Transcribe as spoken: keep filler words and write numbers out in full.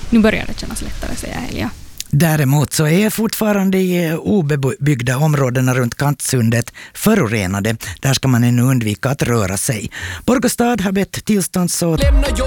nu börjar det kännas lättare, säger Helja. Däremot så är fortfarande i obebyggda områdena runt Kantsundet förorenade. Där ska man ännu undvika att röra sig. Borgå stad har bett tillstånds- och